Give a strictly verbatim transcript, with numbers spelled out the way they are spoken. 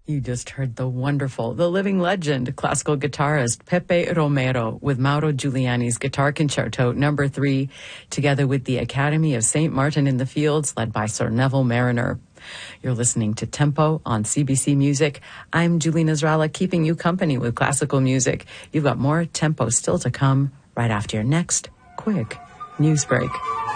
You just heard the wonderful, the living legend, classical guitarist Pepe Romero with Mauro Giuliani's Guitar Concerto number three, together with the Academy of Saint Martin in the Fields, led by Sir Neville Mariner. You're listening to Tempo on C B C Music. I'm Julie Nasrallah, keeping you company with classical music. You've got more Tempo still to come right after your next quick news break.